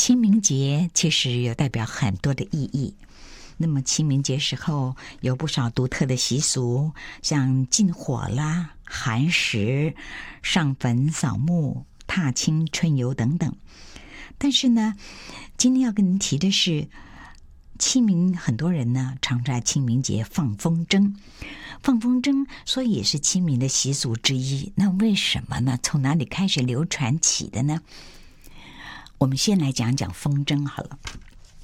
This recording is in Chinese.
清明节其实有代表很多的意义。那么清明节时候有不少独特的习俗，像禁火啦、寒食、上坟扫墓、踏青春游等等。但是呢，今天要跟您提的是，清明很多人呢常在清明节放风筝，放风筝所以也是清明的习俗之一。那为什么呢？从哪里开始流传起的呢？我们先来讲讲风筝好了。